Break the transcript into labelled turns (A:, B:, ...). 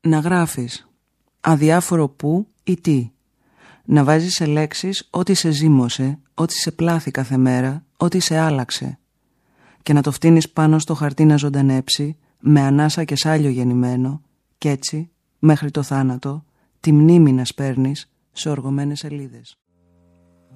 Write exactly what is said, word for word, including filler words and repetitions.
A: Να γράφεις αδιάφορο που ή τι. Να βάζεις σε λέξεις ό,τι σε ζύμωσε, ό,τι σε πλάθη κάθε μέρα, ό,τι σε άλλαξε. Και να το φτύνεις πάνω στο χαρτί να ζωντανέψει, με ανάσα και σάλιο γεννημένο, κι έτσι, μέχρι το θάνατο, τη μνήμη να σπέρνεις σε οργωμένες σελίδες.